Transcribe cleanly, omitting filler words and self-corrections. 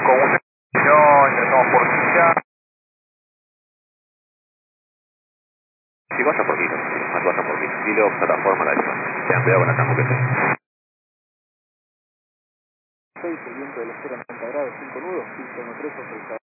Con usted, no, ingresamos por ya. Si pasa por kilo, más pasa por kilo, plataforma la misma. Tengan cuidado con la campo que sea. 6, el viento del 0 a 90 grados, 5 nudos, 15 1 3,